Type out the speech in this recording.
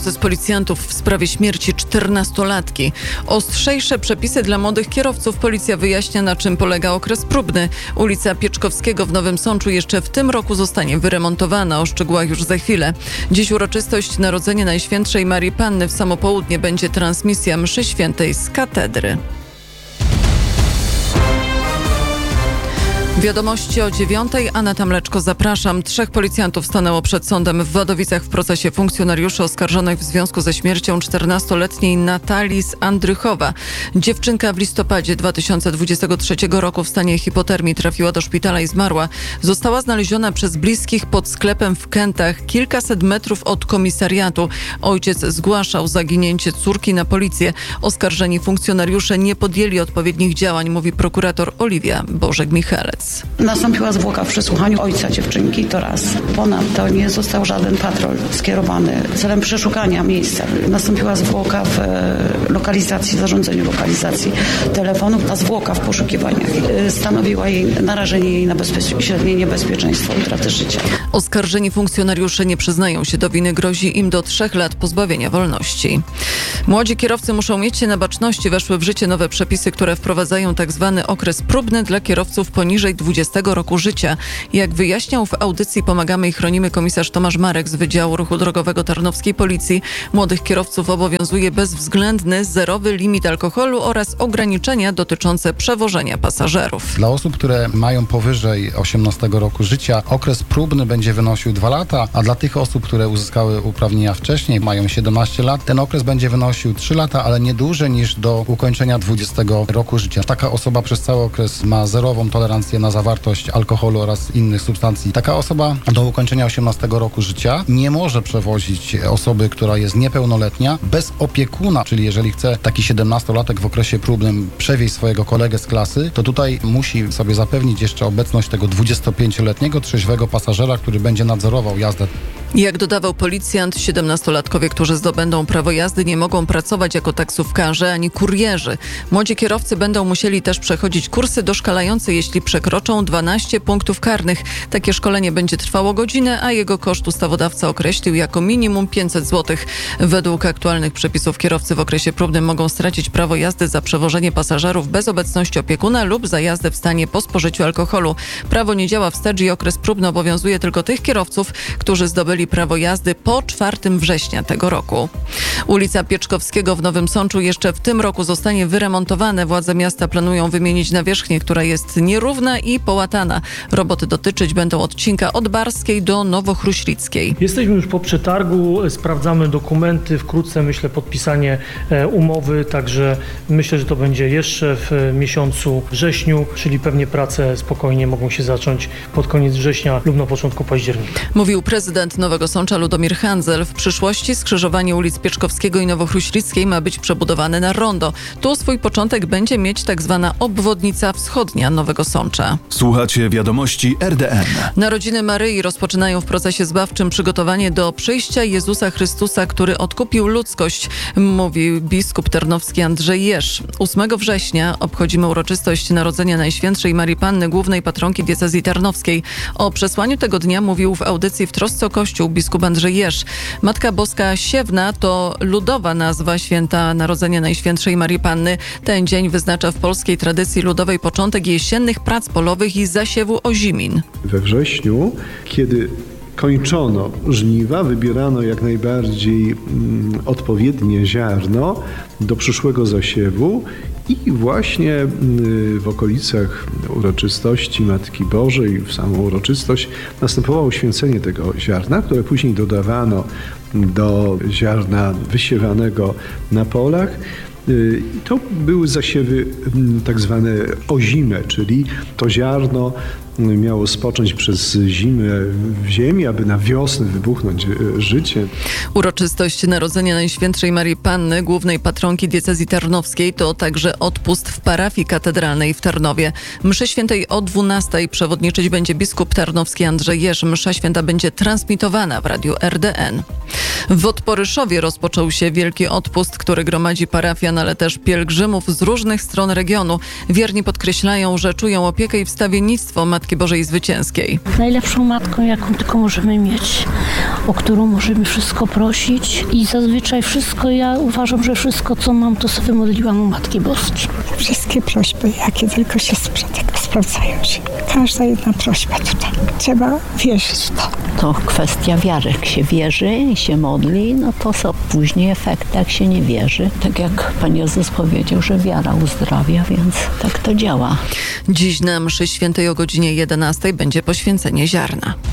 Z policjantów w sprawie śmierci 14-latki. Ostrzejsze przepisy dla młodych kierowców. Policja wyjaśnia, na czym polega okres próbny. Ulica Pieczkowskiego w Nowym Sączu jeszcze w tym roku zostanie wyremontowana. O szczegółach już za chwilę. Dziś uroczystość Narodzenia Najświętszej Marii Panny. W samo południe będzie transmisja mszy świętej z katedry. Wiadomości o 9:00. Aneta Mleczko, zapraszam. 3 policjantów stanęło przed sądem w Wadowicach w procesie funkcjonariuszy oskarżonych w związku ze śmiercią 14-letniej Natalii z Andrychowa. Dziewczynka w listopadzie 2023 roku w stanie hipotermii trafiła do szpitala i zmarła. Została znaleziona przez bliskich pod sklepem w Kętach, kilkaset metrów od komisariatu. Ojciec zgłaszał zaginięcie córki na policję. Oskarżeni funkcjonariusze nie podjęli odpowiednich działań, mówi prokurator Oliwia Bożek-Michalec. Nastąpiła zwłoka w przesłuchaniu ojca dziewczynki, to raz. Ponadto nie został żaden patrol skierowany celem przeszukania miejsca. Nastąpiła zwłoka w lokalizacji, zarządzeniu lokalizacji telefonów. Ta zwłoka w poszukiwaniach stanowiła narażenie jej na bezpośrednie niebezpieczeństwo utraty życia. Oskarżeni funkcjonariusze nie przyznają się do winy. Grozi im do 3 lat pozbawienia wolności. Młodzi kierowcy muszą mieć się na baczności. Weszły w życie nowe przepisy, które wprowadzają tzw. okres próbny dla kierowców poniżej 20 roku życia. Jak wyjaśniał w audycji Pomagamy i chronimy komisarz Tomasz Marek z Wydziału Ruchu Drogowego Tarnowskiej Policji, młodych kierowców obowiązuje bezwzględny, zerowy limit alkoholu oraz ograniczenia dotyczące przewożenia pasażerów. Dla osób, które mają powyżej 18 roku życia, okres próbny będzie wynosił 2 lata, a dla tych osób, które uzyskały uprawnienia wcześniej, mają 17 lat, ten okres będzie wynosił 3 lata, ale nie dłużej niż do ukończenia 20 roku życia. Taka osoba przez cały okres ma zerową tolerancję na zawartość alkoholu oraz innych substancji. Taka osoba do ukończenia 18 roku życia nie może przewozić osoby, która jest niepełnoletnia bez opiekuna, czyli jeżeli chce taki 17-latek w okresie próbnym przewieźć swojego kolegę z klasy, to tutaj musi sobie zapewnić jeszcze obecność tego 25-letniego trzeźwego pasażera, który będzie nadzorował jazdę. Jak dodawał policjant, 17-latkowie, którzy zdobędą prawo jazdy, nie mogą pracować jako taksówkarze ani kurierzy. Młodzi kierowcy będą musieli też przechodzić kursy doszkalające, jeśli przekroczą 12 punktów karnych. Takie szkolenie będzie trwało godzinę, a jego koszt ustawodawca określił jako minimum 500 zł. Według aktualnych przepisów kierowcy w okresie próbnym mogą stracić prawo jazdy za przewożenie pasażerów bez obecności opiekuna lub za jazdę w stanie po spożyciu alkoholu. Prawo nie działa wstecz i okres próbny obowiązuje tylko tych kierowców, którzy zdobyli prawo jazdy po 4 września tego roku. Ulica Pieczkowskiego w Nowym Sączu jeszcze w tym roku zostanie wyremontowana. Władze miasta planują wymienić nawierzchnię, która jest nierówna i połatana. Roboty dotyczyć będą odcinka od Barskiej do Nowochruślickiej. Jesteśmy już po przetargu, sprawdzamy dokumenty, wkrótce myślę podpisanie umowy, także myślę, że to będzie jeszcze w miesiącu wrześniu, czyli pewnie prace spokojnie mogą się zacząć pod koniec września lub na początku października. Mówił prezydent Nowego Sącza Ludomir Handzel. W przyszłości skrzyżowanie ulic Pieczkowskiego i Nowochruślickiej ma być przebudowane na rondo. Tu swój początek będzie mieć tzw. obwodnica wschodnia Nowego Sącza. Słuchacie wiadomości RDN. Narodziny Maryi rozpoczynają w procesie zbawczym przygotowanie do przyjścia Jezusa Chrystusa, który odkupił ludzkość, mówił biskup tarnowski Andrzej Jerz. 8 września obchodzimy uroczystość Narodzenia Najświętszej Marii Panny, głównej patronki diecezji tarnowskiej. O przesłaniu tego dnia mówił w audycji W trosce o Kościół biskup Andrzej Jerz. Matka Boska Siewna to ludowa nazwa święta Narodzenia Najświętszej Marii Panny. Ten dzień wyznacza w polskiej tradycji ludowej początek jesiennych prac polowych i zasiewu ozimin. We wrześniu, kiedy kończono żniwa, wybierano jak najbardziej odpowiednie ziarno do przyszłego zasiewu i właśnie w okolicach uroczystości Matki Bożej, w samą uroczystość, następowało święcenie tego ziarna, które później dodawano do ziarna wysiewanego na polach. To były zasiewy tak zwane ozime, czyli to ziarno miało spocząć przez zimę w ziemi, aby na wiosnę wybuchnąć życie. Uroczystość Narodzenia Najświętszej Marii Panny, głównej patronki diecezji tarnowskiej, to także odpust w parafii katedralnej w Tarnowie. Mszy świętej o 12:00 przewodniczyć będzie biskup tarnowski Andrzej Jerz. Msza święta będzie transmitowana w radiu RDN. W Odporyszowie rozpoczął się wielki odpust, który gromadzi parafian chrześcijan, ale też pielgrzymów z różnych stron regionu. Wierni podkreślają, że czują opiekę i wstawiennictwo Matki Bożej Zwycięskiej. Najlepszą matką, jaką tylko możemy mieć, o którą możemy wszystko prosić i zazwyczaj wszystko, ja uważam, że wszystko, co mam, to sobie modliłam u Matki Boskiej. Wszystkie prośby, jakie tylko się sprawdzają się. Każda jedna prośba tutaj. Trzeba wierzyć w to. To kwestia wiary. Jak się wierzy i się modli, no to są później efekty, jak się nie wierzy. Tak jak Pan Jezus powiedział, że wiara uzdrawia, więc tak to działa. Dziś na mszy świętej o godzinie 11 będzie poświęcenie ziarna.